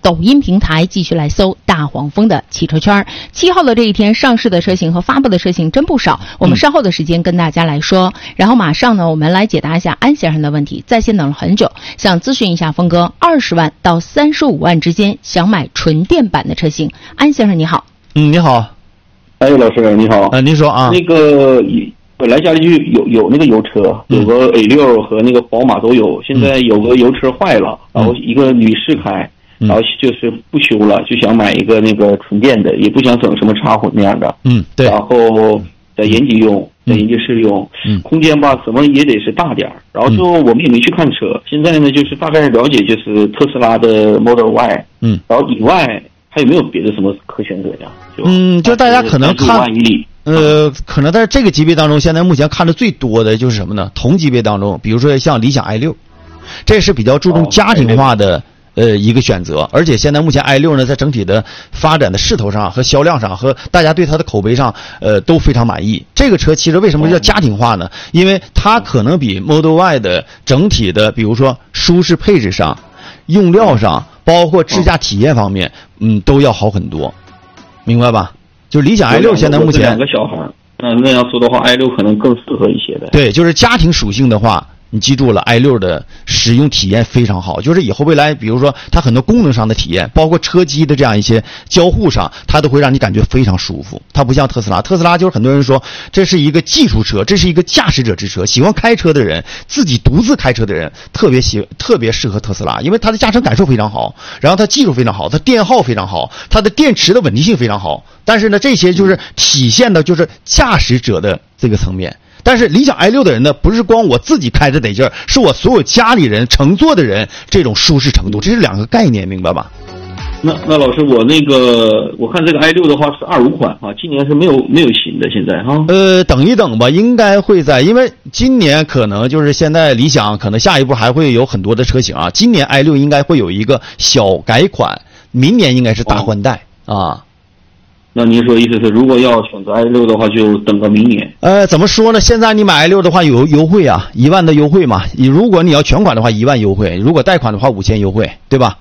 抖音平台继续来搜大黄蜂的汽车圈。7号的这一天上市的车型和发布的车型真不少，我们稍后的时间跟大家来说。然后马上呢，我们来解答一下安先生的问题，在线等了很久，想咨询一下峰哥，20万到35万之间想买纯电版的车型。安先生你好。 你好。 哎，老师你好。 您说啊。 那个本来家里就有那个油车，有个 A6 和那个宝马都有，现在有个油车坏了，然后一个女士开，然后就是不修了，就想买一个那个纯电的，也不想整什么插混那样的。 对。 然后在研究用，在研究室用，空间吧什么也得是大点儿。然后就我们也没去看车，现在呢就是大概了解就是特斯拉的 Model Y，然后以外还有没有别的什么可选择呀？ 就大家可能看以里。 可能在这个级别当中，现在目前看的最多的就是什么呢？同级别当中，比如说像理想 i6，这是比较注重家庭化的一个选择。而且现在目前 i6 呢，在整体的发展的势头上和销量上，和大家对它的口碑上，都非常满意。这个车其实为什么叫家庭化呢？因为它可能比 Model Y 的整体的，比如说舒适配置上、用料上，包括智驾体验方面，都要好很多，明白吧？就理想 i6 现在目前 2个小孩，那样说的话 ，i6 可能更适合一些的。 对，就是家庭属性的话，你记住了 ，i6 的使用体验非常好，就是以后未来，比如说它很多功能上的体验，包括车机的这样一些交互上，它都会让你感觉非常舒服。它不像特斯拉，特斯拉就是很多人说这是一个技术车，这是一个驾驶者之车，喜欢开车的人，自己独自开车的人特别适合特斯拉，因为它的驾乘感受非常好，然后它技术非常好，它电耗非常好，它的电池的稳定性非常好。但是呢，这些就是体现的就是驾驶者的这个层面。但是理想 i6 的人呢，不是光我自己开着得劲儿，是我所有家里人乘坐的人这种舒适程度，这是两个概念，明白吧？ 那老师，我看这个 i6 的话是25款啊，今年是没有新的现在哈。 等一等吧，应该会在，因为今年可能就是现在理想可能下一步还会有很多的车型啊，今年 i6 应该会有一个小改款，明年应该是大换代啊。 那您说意思是，如果要选择 i6 的话，就等个明年？ 怎么说呢？现在你买 i6 的话有优惠啊，1万的优惠嘛。如果你要全款的话，1万优惠；如果贷款的话，5000优惠，对吧？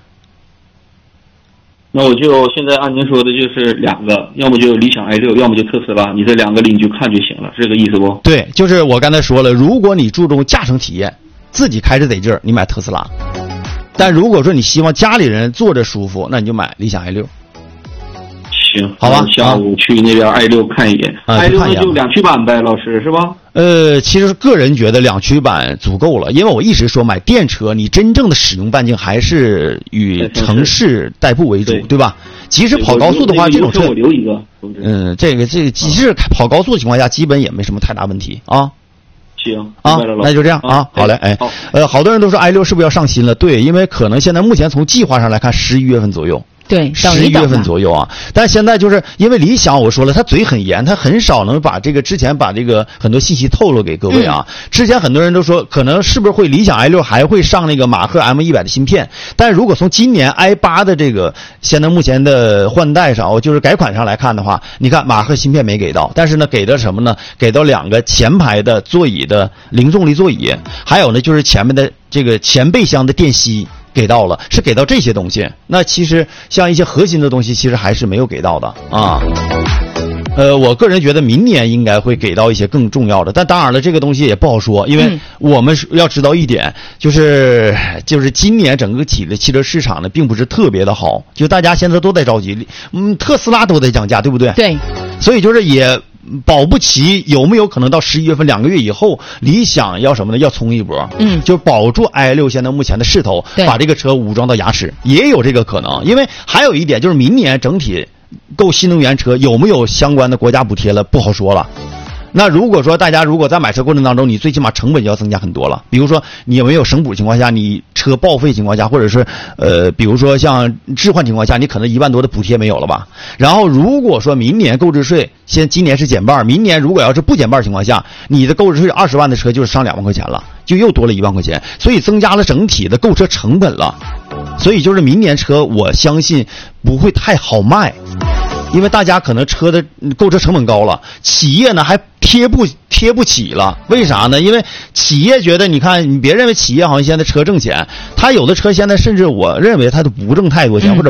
那我就现在按您说的，就是2个，要么就理想 i6，要么就特斯拉，你这2个里你就看就行了，是这个意思不？ 对，就是我刚才说了，如果你注重驾乘体验，自己开着得劲儿，你买特斯拉；但如果说你希望家里人坐着舒服，那你就买理想 i6。 行， 好吧， 下午去那边 i6 看一眼。i6 就2驱版呗，老师是吧？ 其实个人觉得2驱版足够了，因为我一直说买电车，你真正的使用半径还是以城市代步为主，对吧？即使跑高速的话，这种车我留一个。 这个即使跑高速的情况下，基本也没什么太大问题啊。 行啊，那就这样啊，好嘞，好多人都说 i6 是不是要上新了？对，因为可能现在目前从计划上来看，11月份左右。 对 ，11月份左右啊。但现在就是因为理想，我说了，他嘴很严，他很少能把之前把这个很多信息透露给各位啊。之前很多人都说，可能是不是会理想 i6 还会上那个马赫 M100 的芯片？但是如果从今年 i8 的这个现在目前的换代上，就是改款上来看的话，你看马赫芯片没给到，但是呢，给的什么呢？给到2个前排的座椅的零重力座椅，还有呢就是前面的这个前备箱的电吸。给到了，是给到这些东西。那其实像一些核心的东西，其实还是没有给到的啊。我个人觉得明年应该会给到一些更重要的，但当然了，这个东西也不好说，因为我们要知道一点，就是今年整个体的汽车市场呢，并不是特别的好，就大家现在都在着急，特斯拉都在降价，对不对？ 对， 所以就是也保不齐有没有可能到11月份2个月以后，理想要什么呢？要冲一波，就保住 i6 现在目前的势头，把这个车武装到牙齿，也有这个可能。因为还有一点就是明年整体购新能源车有没有相关的国家补贴了，不好说了。那如果说大家如果在买车过程当中，你最起码成本就要增加很多了。比如说你有没有省补情况下，你车报废情况下，或者是比如说像置换情况下，你可能1万多的补贴没有了吧？然后如果说明年购置税今年是减半，明年如果要是不减半情况下，你的购置税20万的车就是上2万块钱了，就又多了1万块钱，所以增加了整体的购车成本了。所以就是明年车我相信不会太好卖。因为大家可能车的购车成本高了，企业呢还贴不起了。为啥呢？因为企业觉得，你看，你别认为企业好像现在车挣钱，他有的车现在甚至我认为他都不挣太多钱，或者